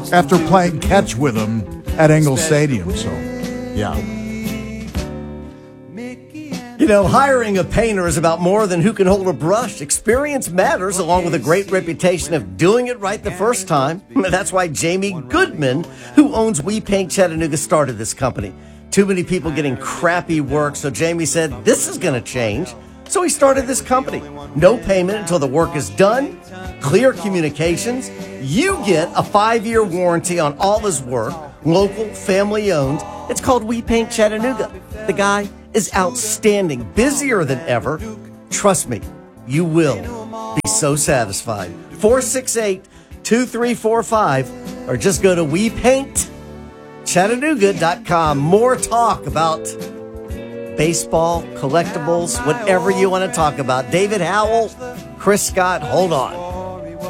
after playing catch with him at Engel Stadium. So, yeah. You know, hiring a painter is about more than who can hold a brush. Experience matters, along with a great reputation of doing it right the first time. That's why Jamie Goodman, who owns We Paint Chattanooga, started this company. Too many people getting crappy work, so Jamie said, this is going to change. So he started this company. No payment until the work is done. Clear communications. You get a 5-year warranty on all his work. Local, family owned. It's called We Paint Chattanooga. The guy is outstanding, busier than ever. Trust me, you will be so satisfied. 468-2345 or just go to WePaintChattanooga.com. More talk about baseball, collectibles, whatever you want to talk about. David Howell, Chris Scott, hold on.